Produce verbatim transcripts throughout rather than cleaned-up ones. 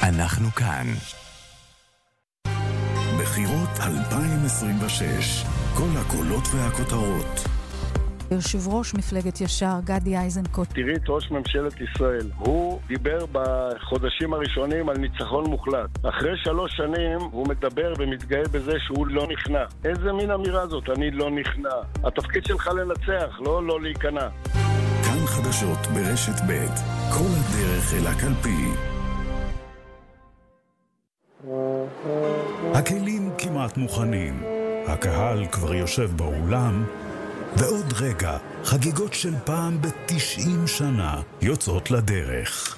אנחנו כאן. בחירות אלפיים עשרים ושש, כל הקולות והכותרות. יושב ראש מפלגת ישר, גדי איזנקוט. תראי את ראש ממשלת ישראל. הוא דיבר בחודשים הראשונים על ניצחון מוחלט. אחרי שלוש שנים הוא מדבר ומתגאה בזה שהוא לא נכנע. איזה מין אמירה זאת? אני לא נכנע. התפקיד שלך לנצח, לא לא להיכנע. כאן חדשות ברשת ב', כל הדרך אל הקלפי. הכלים כמעט מוכנים. הקהל כבר יושב באולם. ועוד רגע, חגיגות של פעם ב-תשעים שנה יוצאות לדרך.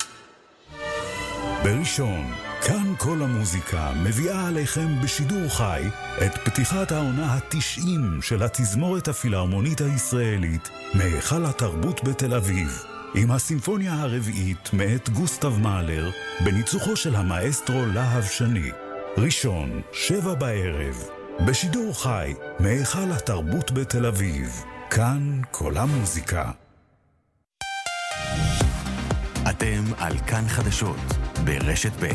בראשון, כאן כל המוזיקה מביאה עליכם בשידור חי את פתיחת העונה ה-תשעים של התזמורת הפילהרמונית הישראלית מהיכל התרבות בתל אביב, עם הסימפוניה הרביעית מאת גוסטב מאלר בניצוחו של המאסטרו להב שני. ראשון, שבע בערב. בשידור חי, מהיכל התרבות בתל אביב. כאן כל המוזיקה. אתם על כאן חדשות, ברשת ב'.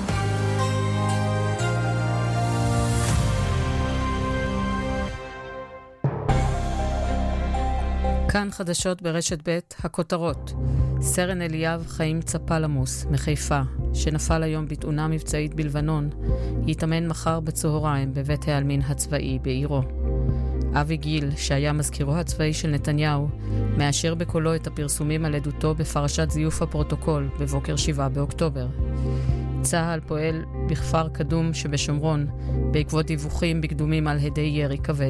כאן חדשות ברשת ב', הכותרות. סרן אליאב חיים צפלמוס מחיפה, שנפל היום בתאונה מבצעית בלבנון, יתאמן מחר בצהריים בבית העלמין הצבאי בעירו. אבי גיל, שהיה מזכירו הצבאי של נתניהו, מאשר בקולו את הפרסומים על עדותו בפרשת זיוף הפרוטוקול בבוקר שבעה באוקטובר. צה"ל פועל בכפר קדום שבשומרון, בעקבות דיווחים בקדומים על הדי ירי כבד.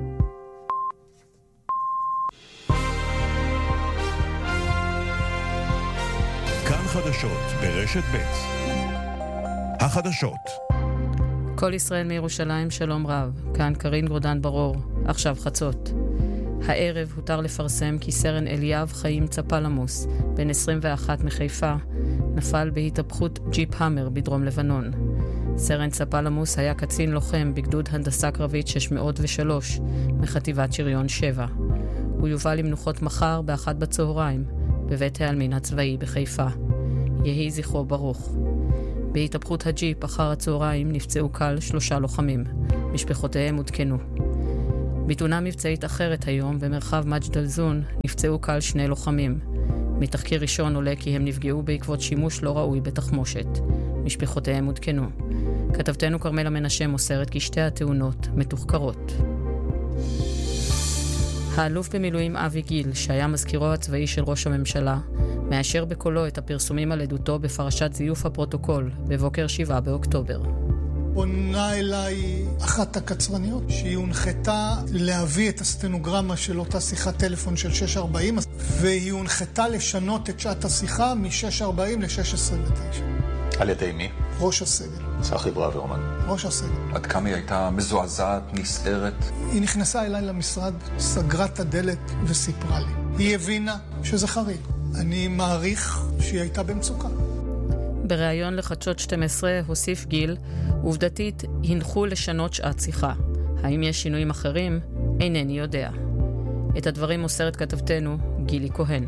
כאן חדשות ברשת ב'. החדשות. כל ישראל מירושלים, שלום רב. כאן קרין גורדן ברור. עכשיו חצות. הערב הותר לפרסם כי סרן אליאב חיים צפלמוס, בן עשרים ואחת מחיפה, נפל בהתהפכות ג'יפ המר בדרום לבנון. סרן צפלמוס היה קצין לוחם בגדוד הנדסה קרבית שש מאות ושלוש מחטיבת שריון שבע. הוא יובא למנוחות מחר באחת בצהריים בבית העלמין הצבאי בחיפה. יהי זכרו ברוך. בהתהפכות הג'יפ אחר הצהריים נפצעו קל שלושה לוחמים. משפחותיהם עודכנו. בתאונה מבצעית אחרת היום במרחב מג'דל זון נפצעו קל שני לוחמים. מתחקיר ראשון עולה כי הם נפגעו בעקבות שימוש לא ראוי בתחמושת. משפחותיהם עודכנו. כתבתנו קרמלה מנשה מוסרת כי שתי התאונות מתוחקרות. האלוף במילואים אבי גיל, שהיה מזכירו הצבאי של ראש הממשלה, מאשר בקולו את הפרסומים על עדותו בפרשת זיוף הפרוטוקול בבוקר שבעה באוקטובר. פונה אליי אחת הקצרניות שהיא הונחתה להביא את הסטנוגרמה של אותה שיחת טלפון של שש ארבעים, והיא הונחתה לשנות את שעת השיחה מ-שש ארבעים ל-שש עשרים ותשע. על ידי מי? ראש הסגל. צחי ברוורמן. ראש הסגל. עד כמה היא הייתה מזועזעת, נסערת? היא נכנסה אליי למשרד, סגרה את הדלת וסיפרה לי. היא הבינה שזה חריג. אני מעריך שהיא הייתה במצוקה. בריאיון לחדשות שתים עשרה הוסיף גיל, עובדתית הנחו לשנות שעת שיחה. האם יש שינויים אחרים? אינני יודע. את הדברים מוסרת כתבתנו גילי כהן.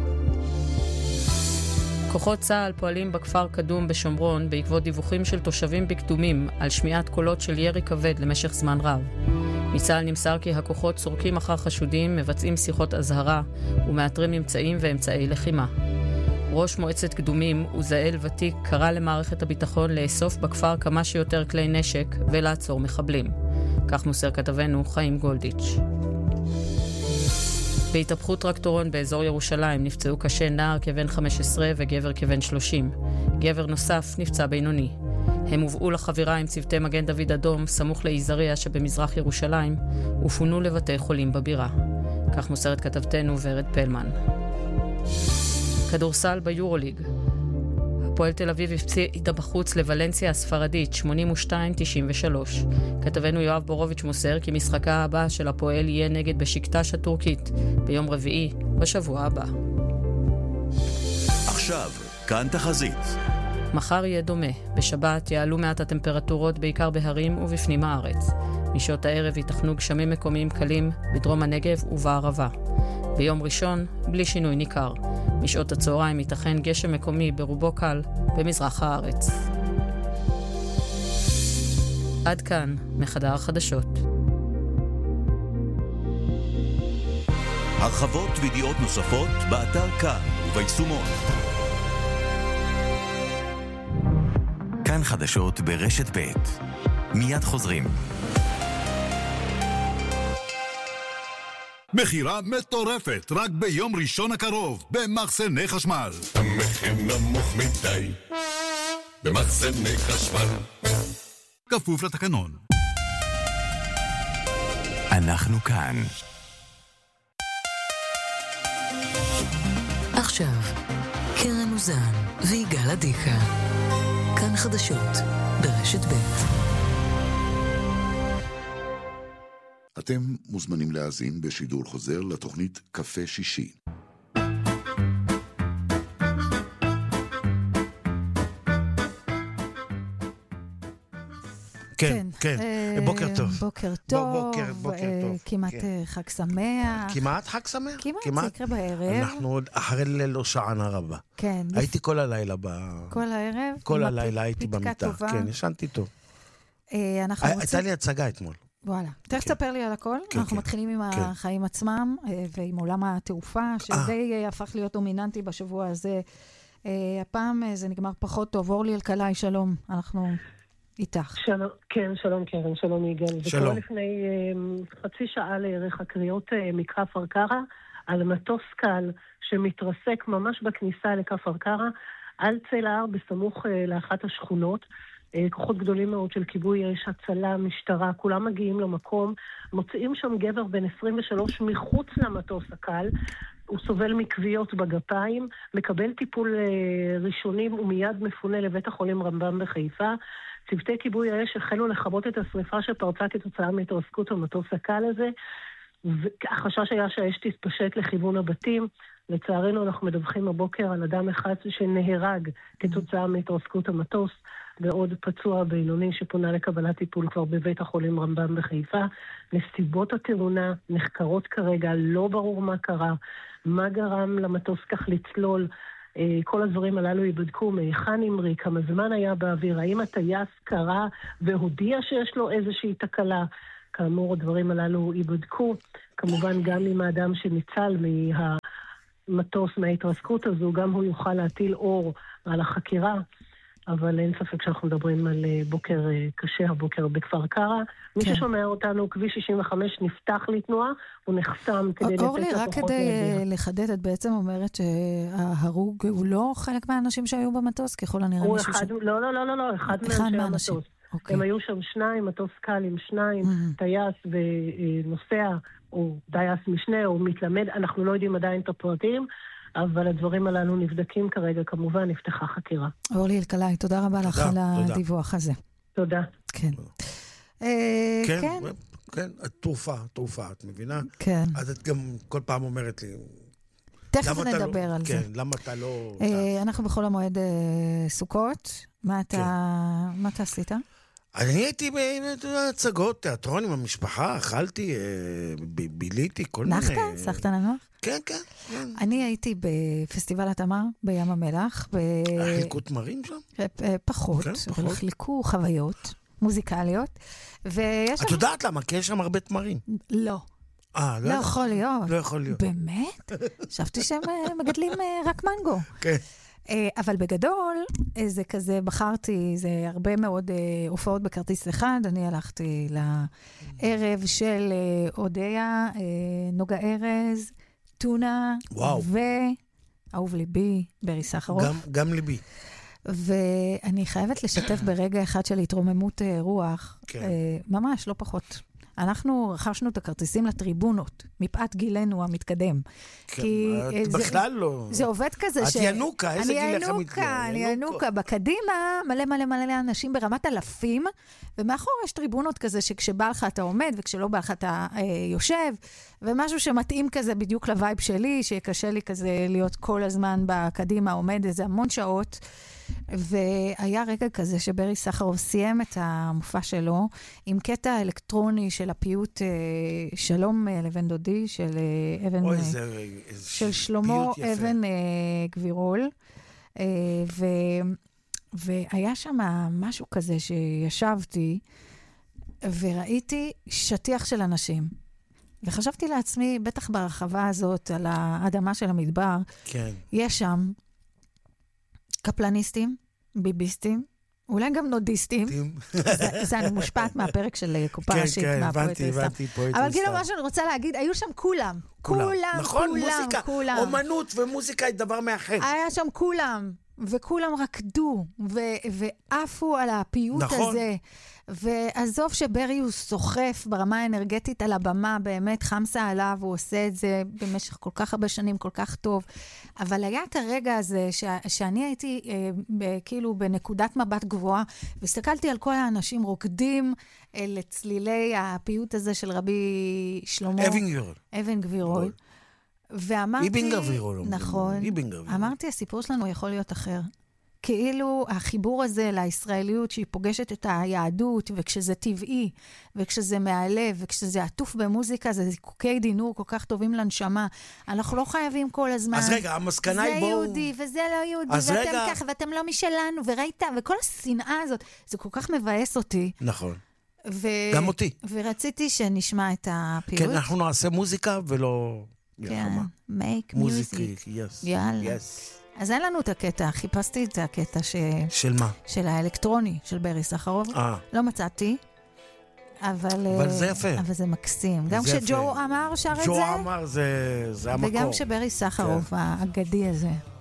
כוחות צה"ל פועלים בכפר קדום בשומרון בעקבות דיווחים של תושבים בקדומים על שמיעת קולות של ירי כבד למשך זמן רב. מצה"ל נמסר כי הכוחות סורקים אחר חשודים, מבצעים שיחות אזהרה ומאתרים ממצאים ואמצעי לחימה. ראש מועצת קדומים וזאל ותיק קרא למערכת הביטחון לאסוף בכפר כמה שיותר כלי נשק ולעצור מחבלים. כך מוסר כתבנו חיים גולדיץ'. בהתהפכות טרקטורון באזור ירושלים נפצעו קשה נער כבן חמש עשרה וגבר כבן שלושים. גבר נוסף נפצע בינוני. הם הובאו לחבירה עם צוותי מגן דוד אדום סמוך לעזריה שבמזרח ירושלים ופונו לבתי חולים בבירה. כך מוסרת כתבתנו ורד פלמן. כדורסל ביורוליג. הפועל תל אביב הפסידה בחוץ לוולנסיה הספרדית שמונים ושתיים תשעים ושלוש. כתבנו יואב בורוביץ' מוסר כי משחקה הבא של הפועל יהיה נגד בשיקטש הטורקית ביום רביעי בשבוע הבא. עכשיו, כאן תחזית. מחר יהיה דומה. בשבת יעלו מעט הטמפרטורות בעיקר בהרים ובפנים הארץ. משעות הערב ייתכנו גשמים מקומיים קלים בדרום הנגב ובערבה. ביום ראשון, בלי שינוי ניכר. משעות הצהריים ייתכן גשם מקומי ברובו קל במזרח הארץ. עד כאן, מחדר החדשות. הרחבות וידיעות נוספות באתר כאן וביישומון. כאן חדשות ברשת ב'. מיד חוזרים. מחירה מטורפת רק ביום ראשון הקרוב במחסני חשמל. המחיר נמוך מדי במחסני חשמל. כפוף לתקנון. אנחנו כאן. עכשיו, קרן אוזן ויגאל עדיקה. כאן חדשות ברשת ב'. אתם מוזמנים להאזין בשידור חוזר לתוכנית קפה שישי. כן, כן, בוקר טוב. בוקר טוב, בוקר, בוקר טוב. כמעט חג שמח. כמעט חג שמח? כמעט, זה יקרה בערב. אנחנו עוד אחרי ליל הושענא רבה. כן. הייתי כל הלילה ב... כל הערב? כל הלילה הייתי במיטה. כן, ישנתי טוב. הייתה לי הצגה אתמול. וואלה. תכף תספר לי על הכל. אנחנו מתחילים עם החיים עצמם, ועם עולם התעופה, שדי הפך להיות דומיננטי בשבוע הזה. הפעם זה נגמר פחות טוב. אורלי אלקלעי, שלום. אנחנו איתך. שלום, כן, שלום קרן, שלום יגאל. שלום. וכבר לפני חצי שעה לערך הקריאות מכפר קרע, על מטוס קל שמתרסק ממש בכניסה לכפר קרע, על צל ההר בסמוך לאחת השכונות. כוחות גדולים מאוד של כיבוי אש, הצלה, משטרה, כולם מגיעים למקום, מוצאים שם גבר בן עשרים ושלוש מחוץ למטוס הקל, הוא סובל מכוויות בגפיים, מקבל טיפול ראשונים ומיד מפונה לבית החולים רמב"ם בחיפה. צוותי כיבוי האש החלו לכבות את השריפה שפרצה כתוצאה מהתרסקות המטוס הקל הזה, והחשש היה שהאש תתפשט לכיוון הבתים. לצערנו אנחנו מדווחים הבוקר על אדם אחד שנהרג כתוצאה מהתרסקות המטוס, ועוד פצוע בינוני שפונה לקבלת טיפול כבר בבית החולים רמב"ם בחיפה. נסיבות התאונה נחקרות כרגע, לא ברור מה קרה, מה גרם למטוס כך לצלול. כל הדברים הללו ייבדקו, מהיכן המריא, כמה זמן היה באוויר, האם הטייס קרא והודיע שיש לו איזושהי תקלה. כאמור, הדברים הללו ייבדקו. כמובן גם עם האדם שניצל מהמטוס, מההתרסקות הזו, גם הוא יוכל להטיל אור על החקירה. אבל אין ספק שאנחנו מדברים על בוקר קשה, הבוקר בכפר קרא. מי ששומע אותנו, כביש שישים וחמש נפתח לתנועה, הוא נחסם כדי לתת אורלי, רק כדי לחדד, את בעצם אומרת שההרוג הוא לא חלק מהאנשים שהיו במטוס, ככל הנראה מישהו ש... לא, לא, לא, לא, אחד מהאנשים המטוס. הם היו שם שניים, מטוס קל עם שניים, טייס ונוסע, או טייס משנה, או מתלמד, אנחנו לא יודעים עדיין את הפרטים, אבל הדברים הללו נבדקים כרגע, כמובן נפתחה חקירה. אורלי אלקלעי, תודה רבה לך על הדיווח הזה. תודה. כן. כן, כן, תרופה, תרופה, את מבינה? כן. אז את גם כל פעם אומרת לי... תכף נדבר על זה. כן, למה אתה לא... אנחנו בכל המועד סוכות. מה אתה עשית? אני הייתי בהצגות, תיאטרון עם המשפחה, אכלתי, ביליתי, כל מיני... נחת? סחת לנוח? כן, כן. אני הייתי בפסטיבל התמר בים המלח. חילקו תמרים שם? פחות, אבל חילקו חוויות מוזיקליות. את יודעת למה? כי יש שם הרבה תמרים. לא. אה, לא יכול להיות. לא יכול להיות. באמת? חשבתי שהם מגדלים רק מנגו. כן. אבל בגדול, זה כזה, בחרתי, זה הרבה מאוד הופעות בכרטיס אחד. אני הלכתי לערב של אודיה, נוגה ארז, טונה, ואהוב ליבי, ברי סחרוף. גם, גם ליבי. ואני חייבת לשתף ברגע אחד של התרוממות רוח, כן. ממש, לא פחות. אנחנו רכשנו את הכרטיסים לטריבונות, מפאת גילנו המתקדם. כן, את בכלל לא... זה עובד כזה ש... את ינוקה, איזה גיל לכם מתקדם? אני ינוקה, בקדימה מלא מלא מלא אנשים ברמת אלפים, ומאחור יש טריבונות כזה שכשבא לך אתה עומד, וכשלא בא לך אתה אה, יושב, ומשהו שמתאים כזה בדיוק לווייב שלי, שקשה לי כזה להיות כל הזמן בקדימה, עומד איזה המון שעות, והיה רגע כזה שברי סחרוף סיים את המופע שלו עם קטע אלקטרוני של הפיוט שלום לבן דודי של אבן, אוי, זה, של שלמה אבן גבירול. ו, והיה שם משהו כזה שישבתי וראיתי שטיח של אנשים. וחשבתי לעצמי, בטח ברחבה הזאת, על האדמה של המדבר, כן. יש שם קפלניסטים, ביביסטים, אולי גם נודיסטים. זה, זה אני מושפעת מהפרק של קופה ראשית. כן, כן, הבנתי, הבנתי, פואטי. אבל כאילו מה שאני רוצה להגיד, היו שם כולם. כולם, כולם, נכון, כולם, מוזיקה, כולם. אומנות ומוזיקה היא דבר מאחד. היה שם כולם, וכולם רקדו, ועפו על הפיוט נכון. הזה. ועזוב שברי הוא סוחף ברמה האנרגטית על הבמה, באמת חמסה עליו, הוא עושה את זה במשך כל כך הרבה שנים, כל כך טוב. אבל היה את הרגע הזה, ש- שאני הייתי אה, ב- כאילו בנקודת מבט גבוהה, והסתכלתי על כל האנשים רוקדים אה, לצלילי הפיוט הזה של רבי שלמה. אבן גבירול. אבן גבירול. ואמרתי... אבן גבירול. נכון. אמרתי, הסיפור שלנו יכול להיות אחר. כאילו החיבור הזה לישראליות שהיא פוגשת את היהדות, וכשזה טבעי, וכשזה מהלב, וכשזה עטוף במוזיקה, זה זיקוקי דינור כל כך טובים לנשמה. אנחנו לא חייבים כל הזמן. אז רגע, המסקנה היא בואו... זה יהודי, וזה לא יהודי, ואתם רגע... ככה, ואתם לא משלנו, וראית, וכל השנאה הזאת, זה כל כך מבאס אותי. נכון. ו... גם אותי. ורציתי שנשמע את הפיוט. כן, אנחנו נעשה מוזיקה ולא... כן, make music. מוזיקי, yes. יאללה. Yes. אז אין לנו את הקטע, חיפשתי את הקטע ש... של מה? של האלקטרוני, של ברי סחרוף. אה. לא מצאתי, אבל... אבל זה יפה. אבל זה מקסים. גם כשג'ו אמר שר את זה. ג'ו אמר זה, זה המקור. וגם שברי סחרוף, האגדי הזה.